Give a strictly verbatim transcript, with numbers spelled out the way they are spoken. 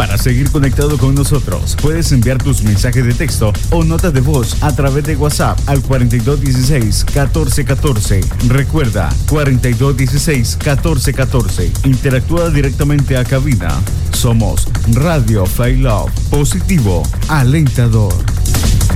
Para seguir conectado con nosotros, puedes enviar tus mensajes de texto o notas de voz a través de WhatsApp al cuarenta y dos dieciséis catorce catorce. Recuerda, cuarenta y dos dieciséis catorce catorce. Interactúa directamente a cabina. Somos Radio Fly Love, positivo, alentador.